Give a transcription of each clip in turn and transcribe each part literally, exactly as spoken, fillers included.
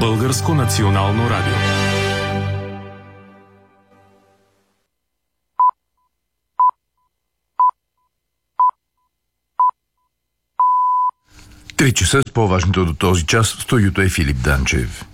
Българско национално радио. Три часа с по-важното до този час. В студиото е Филип Данчев.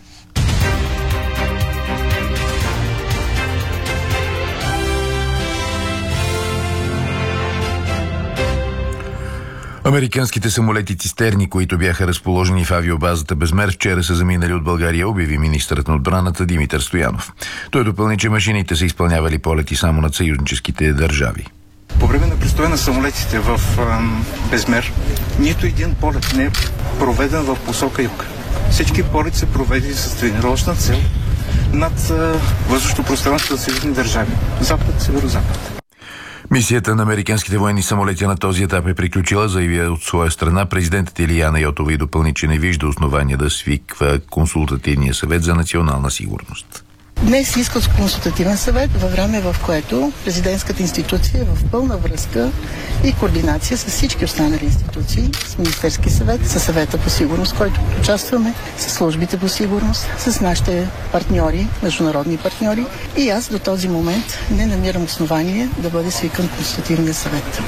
Американските самолети цистерни, които бяха разположени в авиобазата Безмер, вчера са заминали от България, обяви министърът на отбраната Димитър Стоянов. Той допълни, че машините са изпълнявали полети само над съюзническите държави. По време на престоя на самолетите в ам, Безмер, нито един полет не е проведен в посока юг. Всички полети са проведени с тренировъчна цел над въздушно пространство на съюзни държави. Запад, северо-запад. Мисията на американските военни самолети на този етап е приключила, заяви от своя страна президентът Илияна Йотова и допълни, че не вижда основания да свиква консултативния съвет за национална сигурност. Днес иска консултативен съвет във време, в което президентската институция е в пълна връзка и координация с всички останали институции, с Министерски съвет, с съвета по сигурност, който участваме, с службите по сигурност, с нашите партньори, международни партньори. И аз до този момент не намирам основание да бъде свикан консултативния съвет.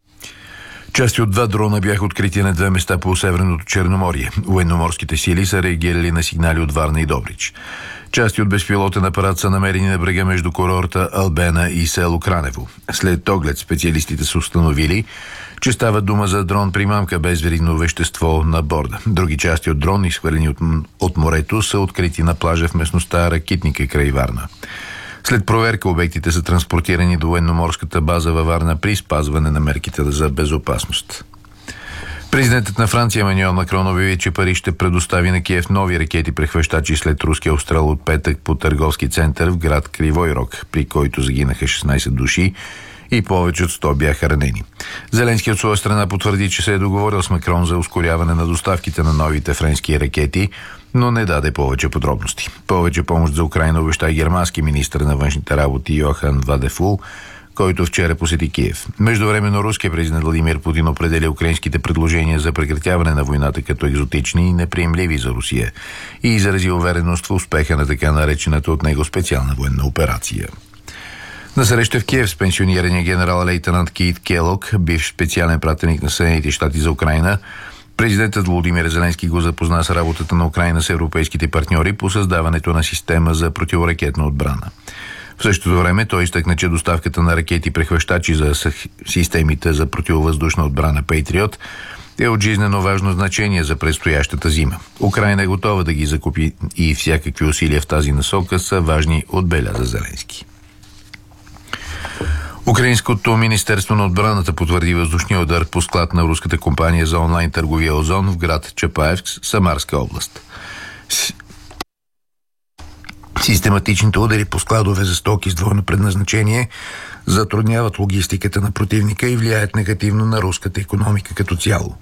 Части от два дрона бяха открити на две места по Северното Черноморие. Военноморските сили са реагирали на сигнали от Варна и Добрич. Части от безпилотен апарат са намерени на брега между курорта Албена и село Кранево. След оглед специалистите са установили, че става дума за дрон-примамка без веригно вещество на борда. Други части от дрон, изхвърлени от, от морето, са открити на плажа в местността Ракитника край Варна. След проверка обектите са транспортирани до военноморската база във Варна при спазване на мерките за безопасност. Президентът на Франция Емануел Макрон обяви, че Париж ще предостави на Киев нови ракети-прехващачи след руския обстрел от петък по търговски център в град Кривой Рог, при който загинаха шестнайсет души и повече от сто бяха ранени. Зеленски от своя страна потвърди, че се е договорил с Макрон за ускоряване на доставките на новите френски ракети, но не даде повече подробности. Повече помощ за Украйна обеща германски министър на външните работи Йохан Вадефул, който вчера посети Киев. Междувременно руският президент Владимир Путин определя украинските предложения за прекратяване на войната като екзотични и неприемливи за Русия и изрази увереност в успеха на така наречената от него специална военна операция. На среща в Киев с пенсионирания генерал-лейтенант Кейт Келок, бивш специален пратеник на Съединените щати за Украйна, президентът Володимир Зеленски го запозна с работата на Украйна с европейските партньори по създаването на система за противоракетна отбрана. В същото време той изтъкна, че доставката на ракети-прехващачи за системите за противовъздушна отбрана Пейтриот е от жизнено важно значение за предстоящата зима. Украйна е готова да ги закупи и всякакви усилия в тази насока са важни, отбеляза Зеленски. Украинското министерство на отбраната потвърди въздушния удар по склад на руската компания за онлайн търговия Озон в град Чапаевск, Самарска област. Систематичните удари по складове за стоки с двойно предназначение затрудняват логистиката на противника и влияят негативно на руската икономика като цяло.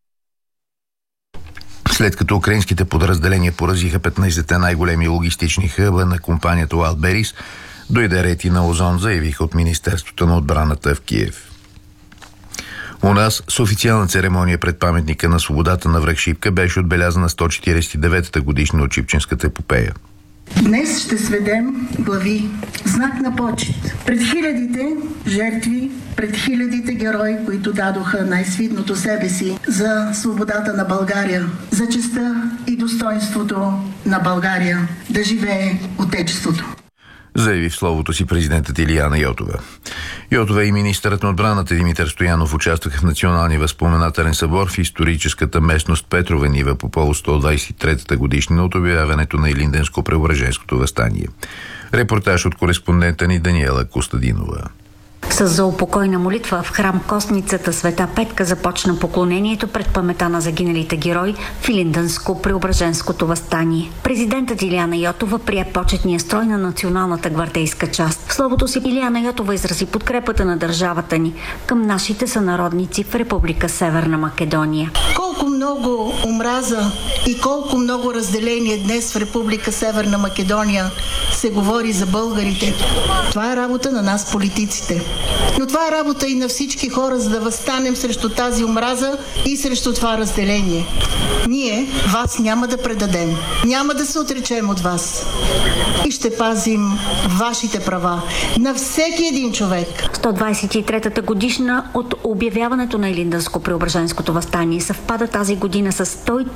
След като украинските подразделения поразиха петнайсетте най-големи логистични хъба на компанията Wildberries, дойде ред и на Озон, заявиха от Министерството на отбраната в Киев. У нас с официална церемония пред паметника на свободата на връх Шипка беше отбелязана сто четирийсет и деветата годишна от Шипченската епопея. Днес ще сведем глави в знак на почет пред хилядите жертви, пред хилядите герои, които дадоха най-свидното себе си за свободата на България, за честта и достоинството на България. Да живее Отечеството! Заяви в словото си президентът Илияна Йотова. Йотова и министърът на отбраната Димитър Стоянов участваха в националния възпоменателен събор в историческата местност Петрова нива по повод сто двайсет и третата годишнина от обявяването на Илинденско-Преображенското въстание. Репортаж от кореспондента ни Даниела Костадинова. С заупокойна молитва в храм Костницата Света Петка започна поклонението пред памета на загиналите герои в Илинденско-Преображенското въстание. Президентът Илияна Йотова прие почетния строй на националната гвардейска част. В словото си Илияна Йотова изрази подкрепата на държавата ни към нашите сънародници в Република Северна Македония. Колко много много омраза и колко много разделение днес в Република Северна Македония се говори за българите. Това е работа на нас, политиците. Но това е работа и на всички хора, за да възстанем срещу тази омраза и срещу това разделение. Ние вас няма да предадем. Няма да се отречем от вас. И ще пазим вашите права на всеки един човек. сто двадесет и третата годишна от обявяването на Илиндънско-Преображенското въстание съвпада тази година с сто